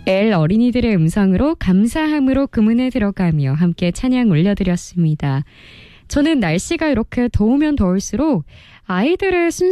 엘 어린이들의 음성으로 감사함으로 그 문에 들어가며 함께 찬양 올려드렸습니다. 저는 날씨가 이렇게 더우면 더울수록 아이들의